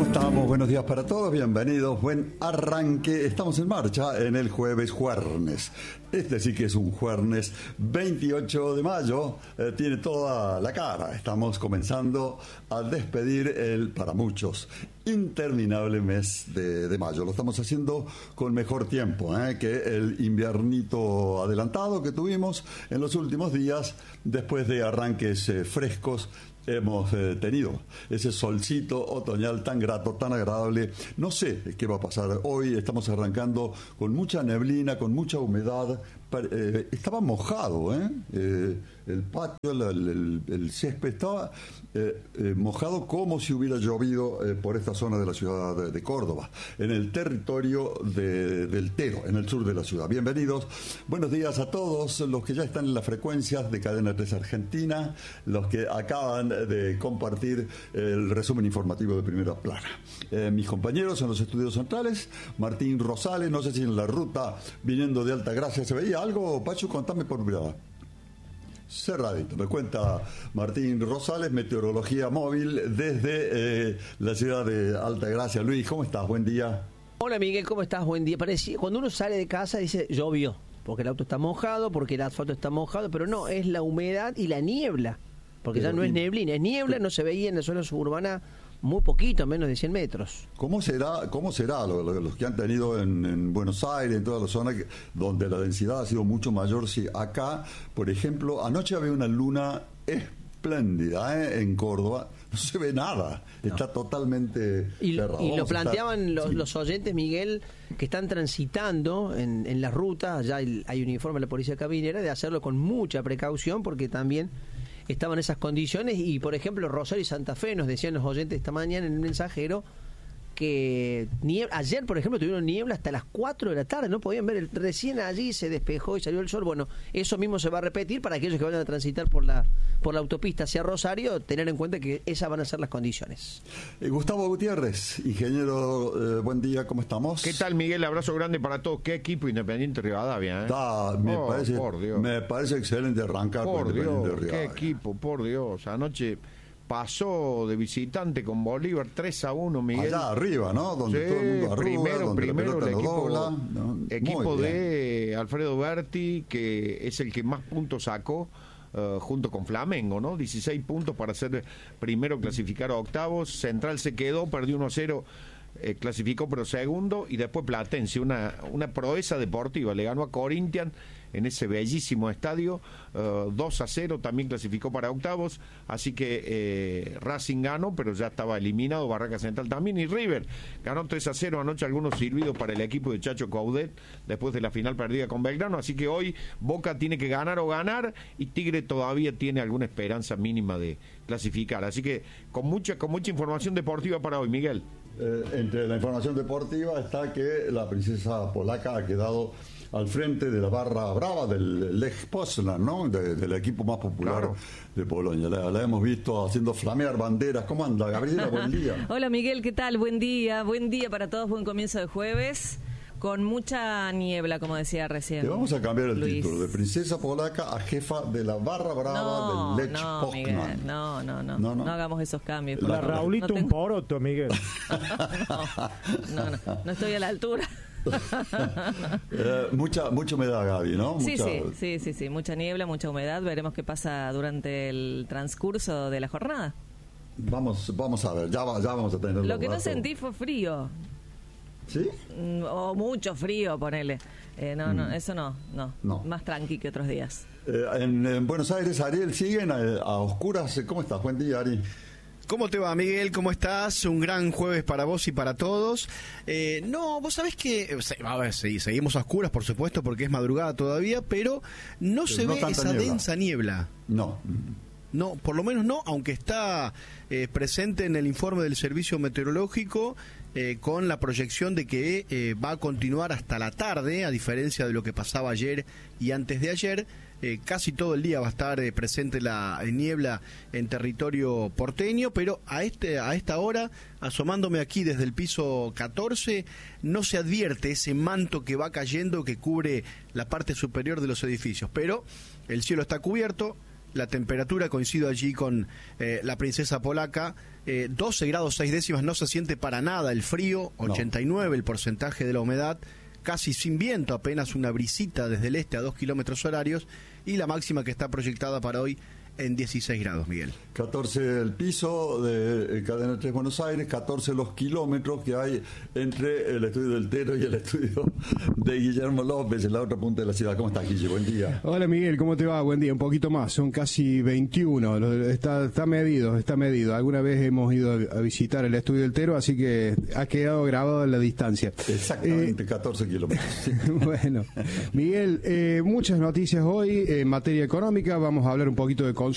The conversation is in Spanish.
estamos? Buenos días para todos, bienvenidos, buen arranque. Estamos en marcha en el jueves. Este sí que es un jueves 28 de mayo, tiene toda la cara. Estamos comenzando a despedir el, para muchos, interminable mes de mayo. Lo estamos haciendo con mejor tiempo que el inviernito adelantado que tuvimos en los últimos días, después de arranques frescos. Hemos tenido ese solcito otoñal tan grato, tan agradable. No sé qué va a pasar hoy. Estamos arrancando con mucha neblina, con mucha humedad. Estaba mojado, el patio, el césped estaba mojado como si hubiera llovido por esta zona de la ciudad de Córdoba, en el territorio del Tero, en el sur de la ciudad. Bienvenidos, buenos días a todos los que ya están en las frecuencias de Cadena 3 Argentina, los que acaban de compartir el resumen informativo de Primera Plana. Mis compañeros en los estudios centrales, Martín Rosales, no sé si en la ruta viniendo de Altagracia se veía algo. Pachu, contame por privado. Cerradito, me cuenta Martín Rosales, meteorología móvil desde la ciudad de Altagracia. Luis, ¿cómo estás? Buen día. Hola Miguel, ¿cómo estás? Buen día. Cuando uno sale de casa dice llovió, porque el auto está mojado, porque el asfalto está mojado, pero no, es la humedad y la niebla, porque ya no es neblina, es niebla, no se veía en la zona suburbana muy poquito, menos de 100 metros. ¿Cómo será los que han tenido en Buenos Aires, en toda la zona donde la densidad ha sido mucho mayor? Si acá, por ejemplo, anoche había una luna espléndida en Córdoba, no se ve nada, está totalmente cerrado. Y lo planteaban los oyentes, Miguel, que están transitando en las rutas, ya hay un informe de la Policía Caminera, de hacerlo con mucha precaución, porque también estaban esas condiciones. Y por ejemplo Rosario y Santa Fe, nos decían los oyentes esta mañana en el mensajero, que ayer por ejemplo tuvieron niebla hasta las 4 de la tarde, no podían ver, recién allí se despejó y salió el sol. Bueno, eso mismo se va a repetir para aquellos que vayan a transitar por la autopista hacia Rosario, tener en cuenta que esas van a ser las condiciones. Gustavo Gutiérrez, ingeniero, buen día, ¿cómo estamos? ¿Qué tal, Miguel? Abrazo grande para todos. Qué equipo Independiente Rivadavia, Me parece excelente arrancar por con Independiente Dios, Rivadavia. qué equipo, por Dios. Anoche pasó de visitante con Bolívar 3-1, Miguel. Allá arriba, ¿no? Donde todo el mundo arruga, primero el equipo, equipo de Alfredo Berti, que es el que más puntos sacó, junto con Flamengo, ¿no? 16 puntos para ser primero, clasificar a octavos. Central se quedó, perdió 1-0. Clasificó pero segundo, y después Platense, una proeza deportiva, le ganó a Corinthians en ese bellísimo estadio, 2-0, también clasificó para octavos, así que Racing ganó, pero ya estaba eliminado, Barraca Central también, y River ganó 3-0 anoche, algunos sirvidos para el equipo de Chacho Coudet, después de la final perdida con Belgrano, así que hoy Boca tiene que ganar o ganar, y Tigre todavía tiene alguna esperanza mínima de clasificar, así que con mucha información deportiva para hoy, Miguel. Entre la información deportiva está que la princesa polaca ha quedado al frente de la barra brava del Lech Poznan, ¿no? Del equipo más popular de Polonia. La hemos visto haciendo flamear banderas. ¿Cómo anda, Gabriela? Buen día. Hola, Miguel, ¿qué tal? Buen día para todos, buen comienzo de jueves. Con mucha niebla, como decía recién. Te vamos a cambiar el Luis. título, de princesa polaca a jefa de la barra brava del Lech Poznan. Miguel, no hagamos esos cambios. La Raulito un poroto, Miguel. No estoy a la altura. Mucha humedad, Gaby, ¿no? Sí, mucha niebla, mucha humedad. Veremos qué pasa durante el transcurso de la jornada. Vamos a ver, ya vamos a tener Lo que no sentí fue frío. ¿Sí? O mucho frío, ponele. Eso no. Más tranqui que otros días. En Buenos Aires, Ariel, siguen a oscuras. ¿Cómo estás? Buen día, Ari. ¿Cómo te va, Miguel? ¿Cómo estás? Un gran jueves para vos y para todos. Vos sabés que seguimos a oscuras, por supuesto, porque es madrugada todavía, pero no se ve esa densa niebla. No, por lo menos no, aunque está presente en el informe del Servicio Meteorológico, con la proyección de que va a continuar hasta la tarde, a diferencia de lo que pasaba ayer y antes de ayer. Casi todo el día va a estar presente la niebla en territorio porteño, pero a esta hora, asomándome aquí desde el piso 14, no se advierte ese manto que va cayendo que cubre la parte superior de los edificios, pero el cielo está cubierto. La temperatura, coincido allí con la princesa polaca, 12 grados 6 décimas, no se siente para nada el frío, 89 el porcentaje de la humedad, casi sin viento, apenas una brisita desde el este a 2 kilómetros horarios, y la máxima que está proyectada para hoy en 16 grados, Miguel. 14 el piso de Cadena 3 Buenos Aires, 14 los kilómetros que hay entre el estudio del Tero y el estudio de Guillermo López en la otra punta de la ciudad. ¿Cómo estás, Guille? Buen día. Hola, Miguel, ¿cómo te va? Buen día, un poquito más, son casi 21, está medido. Alguna vez hemos ido a visitar el estudio del Tero, así que ha quedado grabado en la distancia. Exactamente, 14 kilómetros. Sí. Bueno, Miguel, muchas noticias hoy en materia económica, vamos a hablar un poquito de consumo